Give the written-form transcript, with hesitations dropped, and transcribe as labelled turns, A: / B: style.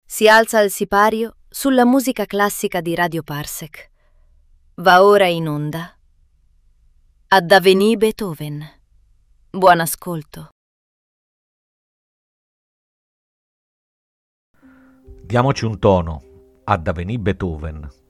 A: Si alza il sipario sulla musica classica di Radio Parsec. Va ora in onda Ad Avvenì Beethoven. Buon ascolto.
B: Diamoci un tono. Ad Avvenì Beethoven.